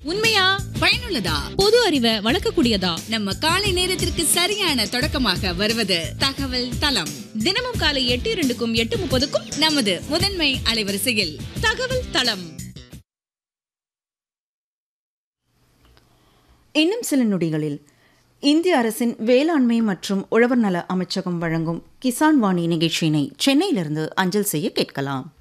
உண்மையா? பயனுள்ளதா? பொது அறிவை வளர்க்கக்கூடியதா? நம்ம காலை நேரத்திற்கு சரியான தொடக்கமாக வருவது தகவல் தளம். தினமும் காலை 8:02க்கும் 8:30க்கும் நமது முதன்மை அலைவரிசையில் தகவல் தளம். இன்னும் சில நொடிகளில் இந்திய அரசின் வேளாண்மை மற்றும் உழவர் நல அமைச்சகம் வழங்கும் கிசான் வாணி நிகழ்ச்சியினை சென்னையிலிருந்து அஞ்சல் செய்ய கேட்கலாம்.